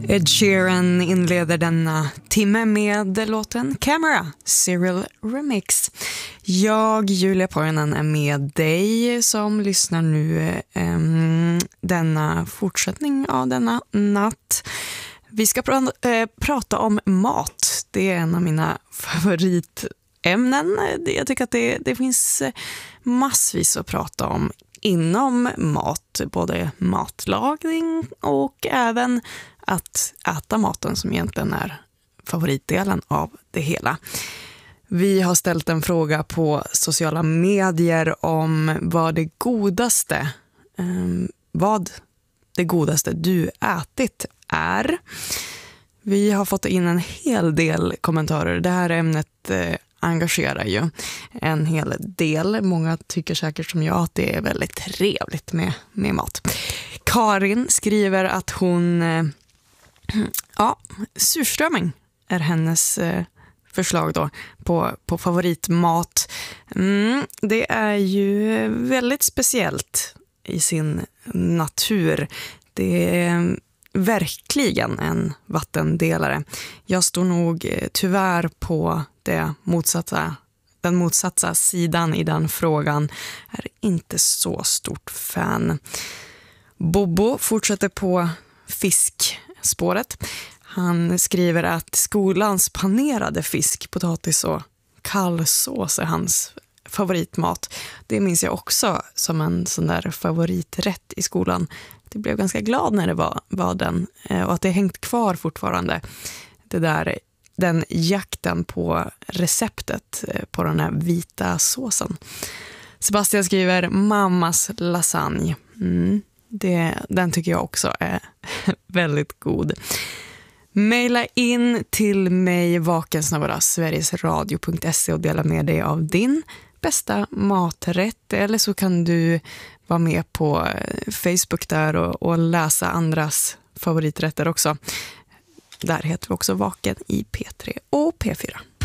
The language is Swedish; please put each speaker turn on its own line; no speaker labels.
Ed Sheeran inleder denna timme med låten Camera, Cyril Remix. Jag, Julia Poiranen, är med dig som lyssnar nu denna fortsättning av denna natt. Vi ska prata om mat. Det är en av mina favoritämnen. Jag tycker att det finns massvis att prata om inom mat, både matlagning och även att äta maten som egentligen är favoritdelen av det hela. Vi har ställt en fråga på sociala medier om vad det godaste du ätit är. Vi har fått in en hel del kommentarer. Det här ämnet engagerar ju en hel del. Många tycker säkert som jag att det är väldigt trevligt med mat. Karin skriver att hon surströmming är hennes förslag då på favoritmat. Det är ju väldigt speciellt i sin natur. Det är verkligen en vattendelare. Jag står nog tyvärr på den motsatta sidan i den frågan. Är inte så stort fan. Bobo fortsätter på fiskspåret. Han skriver att skolans panerade fisk, potatis och kallsås är hans favoritmat. Det minns jag också som en sån där favoriträtt i skolan. Jag blev ganska glad när det var den och att det hängt kvar fortfarande. Den jakten på receptet på den här vita såsen. Sebastian skriver mammas lasagne. Den tycker jag också är väldigt god. Maila in till mig vakensverigesradio.se och dela med dig av din bästa maträtt. Eller så kan du vara med på Facebook där och läsa andras favoriträtter också. Där heter vi också Vaken i P3 och P4.